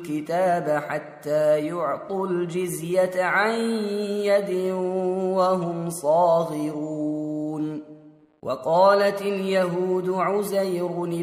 الكتاب حتى يعطوا الجزية عن يد وهم صاغرون. وقالت اليهود عزير